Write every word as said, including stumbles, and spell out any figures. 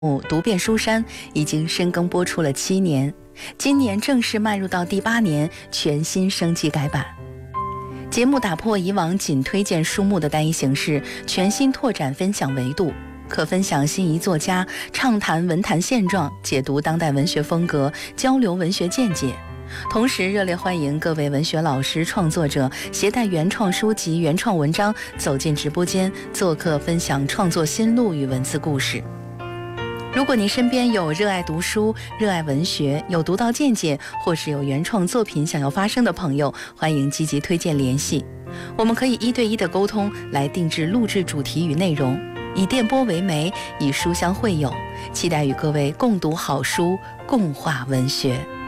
读遍书山已经深耕播出了七年，今年正式迈入到第八年，全新升级改版。节目打破以往仅推荐书目的单一形式，全新拓展分享维度，可分享心仪作家，畅谈文坛现状，解读当代文学风格，交流文学见解。同时热烈欢迎各位文学老师、创作者携带原创书籍、原创文章走进直播间，做客分享创作心路与文字故事。如果您身边有热爱读书、热爱文学、有独到见解，或是有原创作品想要发声的朋友，欢迎积极推荐联系，我们可以一对一的沟通，来定制录制主题与内容，以电波为媒，以书相会友，期待与各位共读好书，共话文学。